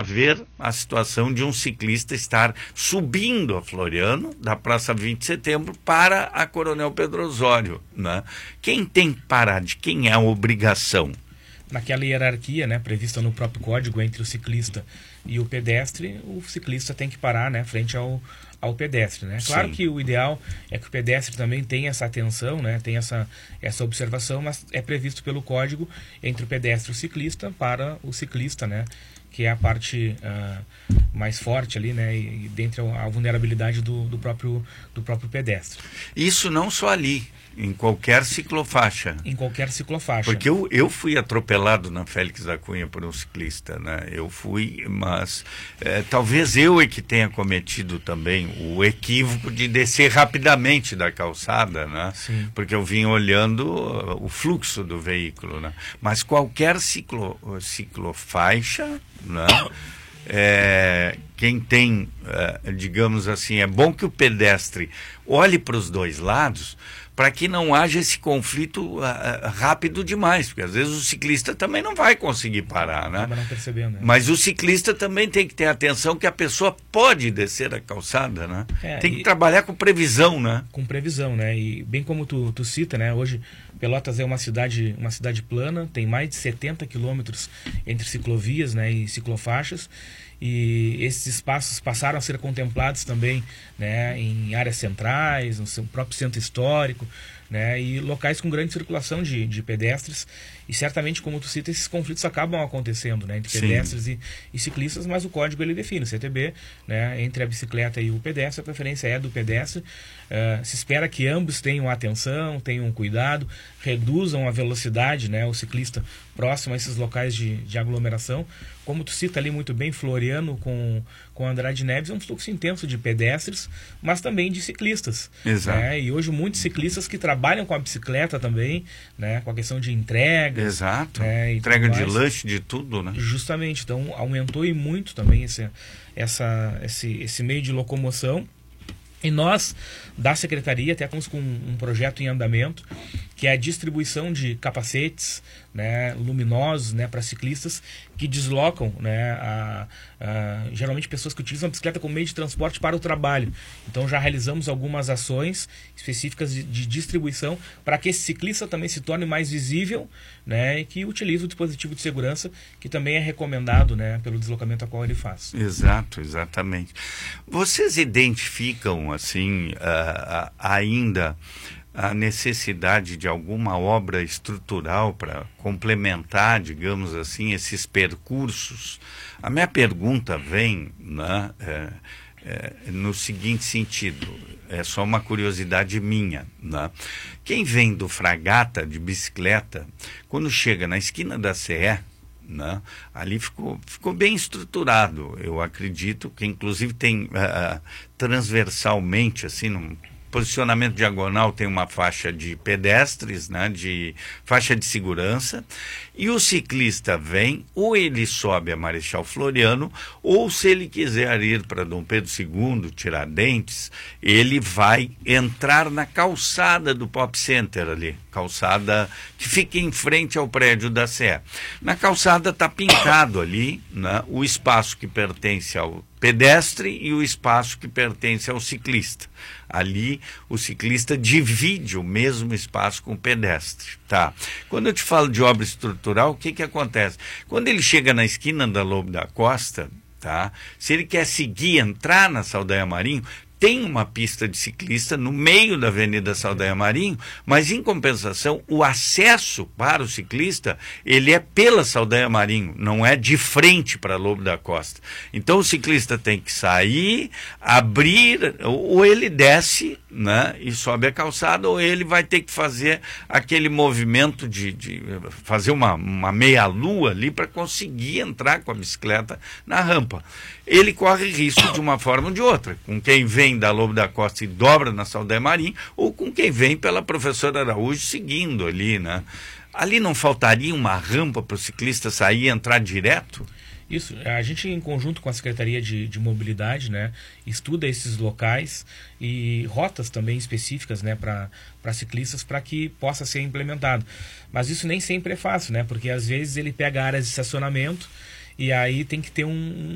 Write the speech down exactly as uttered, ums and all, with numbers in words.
haver a situação de um ciclista estar subindo a Floriano, da Praça vinte de Setembro, para a Coronel Pedro Osório, né? Quem tem que parar? De quem é a obrigação? Naquela hierarquia, né, prevista no próprio código entre o ciclista e o pedestre, o ciclista tem que parar, né, frente ao, ao pedestre, né? Claro Sim. que o ideal é que o pedestre também tenha essa atenção, né, tenha essa, essa observação, mas é previsto pelo código entre o pedestre e o ciclista para o ciclista, né, que é a parte uh, mais forte ali, né, e, e dentre a, a vulnerabilidade do, do, próprio, do próprio pedestre. Isso não só ali, em qualquer ciclofaixa. Em qualquer ciclofaixa. Porque eu, eu fui atropelado na Félix da Cunha por um ciclista, né? Eu fui, mas é, talvez eu é que tenha cometido também o equívoco de descer rapidamente da calçada, né? Sim. Porque eu vim olhando o fluxo do veículo, né? Mas qualquer ciclo, ciclofaixa, né? É, quem tem, é, digamos assim, é bom que o pedestre olhe para os dois lados, para que não haja esse conflito uh, rápido demais, porque às vezes o ciclista também não vai conseguir parar, né? Não percebendo, né? Mas o ciclista também tem que ter atenção que a pessoa pode descer a calçada, né? É, tem que e... trabalhar com previsão, né? Com previsão, né? E bem como tu, tu cita, né? Hoje Pelotas é uma cidade, uma cidade plana, tem mais de setenta quilômetros entre ciclovias, né, e ciclofaixas, e esses espaços passaram a ser contemplados também, né, em áreas centrais, no seu próprio centro histórico, né, e locais com grande circulação de, de pedestres, e certamente, como tu cita, esses conflitos acabam acontecendo, né, entre pedestres e, e ciclistas, mas o código ele define, o C T B, né, entre a bicicleta e o pedestre, a preferência é do pedestre. Uh, se espera que ambos tenham atenção, tenham cuidado, reduzam a velocidade, né, o ciclista próximo a esses locais de, de aglomeração. Como tu cita ali muito bem, Floriano com, com Andrade Neves é um fluxo intenso de pedestres, mas também de ciclistas. Exato. Né? E hoje muitos ciclistas que trabalham com a bicicleta também, né, com a questão de entrega. Exato. Né, entrega de lanche, de tudo, né? Justamente. Então aumentou e muito também esse, essa, esse, esse meio de locomoção. E nós, da Secretaria, até estamos com um projeto em andamento, que é a distribuição de capacetes, né, luminosos, né, para ciclistas que deslocam, né, a, a, geralmente pessoas que utilizam a bicicleta como meio de transporte para o trabalho. Então já realizamos algumas ações específicas de, de distribuição para que esse ciclista também se torne mais visível, né, e que utilize o dispositivo de segurança, que também é recomendado, né, pelo deslocamento a qual ele faz. Exato, exatamente. Vocês identificam assim uh, ainda a necessidade de alguma obra estrutural para complementar, digamos assim, esses percursos? A minha pergunta vem, né, é, é, no seguinte sentido, é só uma curiosidade minha, né? Quem vem do Fragata de bicicleta, quando chega na esquina da Sé, né, ali ficou, ficou bem estruturado. Eu acredito que inclusive tem uh, transversalmente, assim, num posicionamento diagonal, tem uma faixa de pedestres, né, de faixa de segurança, e o ciclista vem, ou ele sobe a Marechal Floriano, ou se ele quiser ir para Dom Pedro segundo, Tiradentes, ele vai entrar na calçada do Pop Center ali, calçada que fica em frente ao prédio da Sé. Na calçada está pintado ali, né, o espaço que pertence ao pedestre e o espaço que pertence ao ciclista. Ali o ciclista divide o mesmo espaço com o pedestre. Tá. Quando eu te falo de obra estrutural, o que que acontece? Quando ele chega na esquina da Lobo da Costa, tá? Se ele quer seguir, entrar na Saldanha Marinho, tem uma pista de ciclista no meio da Avenida Saldanha Marinho, mas em compensação o acesso para o ciclista, ele é pela Saldanha Marinho, não é de frente para Lobo da Costa. Então o ciclista tem que sair, abrir, ou ele desce, né, e sobe a calçada, ou ele vai ter que fazer aquele movimento de, de fazer uma, uma meia-lua ali para conseguir entrar com a bicicleta na rampa. Ele corre risco de uma forma ou de outra, com quem vem da Lobo da Costa e dobra na Saldanha Marinho, ou com quem vem pela Professora Araújo seguindo ali, né? Ali não faltaria uma rampa para o ciclista sair e entrar direto? Isso, a gente em conjunto com a Secretaria de, de Mobilidade, né, estuda esses locais e rotas também específicas, né, para ciclistas, para que possa ser implementado. Mas isso nem sempre é fácil, né, porque às vezes ele pega áreas de estacionamento e aí tem que ter um